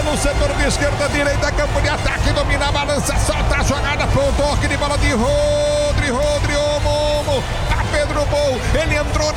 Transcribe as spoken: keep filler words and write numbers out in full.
pelo setor de esquerda, direita, campo de ataque, domina a balança, solta a jogada, foi o toque de bola de Rodri, Rodri, o Momo, a Pedro Bou, ele entrou na